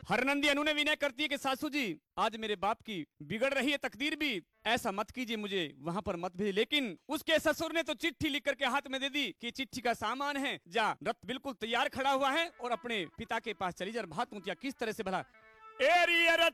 हरनंदी अनु ने विनय करती है कि सासू जी, आज मेरे बाप की बिगड़ रही है तकदीर भी, ऐसा मत कीजिए, मुझे वहाँ पर मत भेजिए। लेकिन उसके ससुर ने तो चिट्ठी लिख करके हाथ में दे दी कि चिट्ठी का सामान है, जा, रथ बिल्कुल तैयार खड़ा हुआ है और अपने पिता के पास चली जा। भात किस तरह से भला, एरी रथ